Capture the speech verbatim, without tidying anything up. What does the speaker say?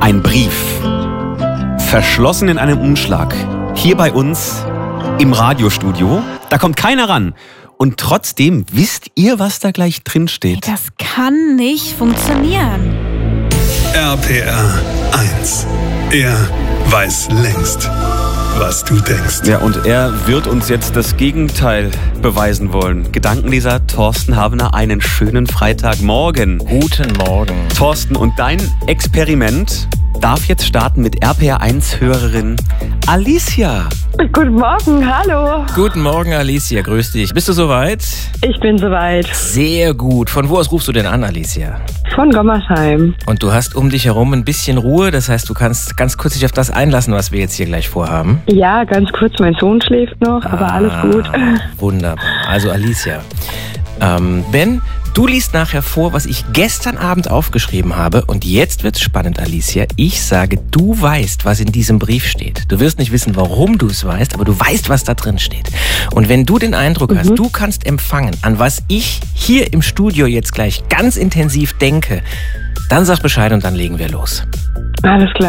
Ein Brief. Verschlossen in einem Umschlag. Hier bei uns im Radiostudio. Da kommt keiner ran. Und trotzdem wisst ihr, was da gleich drin steht. Das kann nicht funktionieren. R P R eins. Er weiß längst, was du denkst. Ja, und er wird uns jetzt das Gegenteil beweisen wollen. Gedankenleser Thorsten Havener, einen schönen Freitagmorgen. Guten Morgen. Thorsten, und dein Experiment darf jetzt starten mit R P R eins-Hörerin Alicia. Guten Morgen, hallo. Guten Morgen, Alicia, grüß dich. Bist du soweit? Ich bin soweit. Sehr gut. Von wo aus rufst du denn an, Alicia? Von Gommersheim. Und du hast um dich herum ein bisschen Ruhe, das heißt, du kannst ganz kurz dich auf das einlassen, was wir jetzt hier gleich vorhaben. Ja, ganz kurz, mein Sohn schläft noch, aber ah, alles gut. Wunderbar. Also Alicia, ähm, Ben, du liest nachher vor, was ich gestern Abend aufgeschrieben habe. Und jetzt wird's spannend, Alicia. Ich sage, du weißt, was in diesem Brief steht. Du wirst nicht wissen, warum du es weißt, aber du weißt, was da drin steht. Und wenn du den Eindruck hast, Mhm. du kannst empfangen, an was ich hier im Studio jetzt gleich ganz intensiv denke, dann sag Bescheid und dann legen wir los. Alles klar.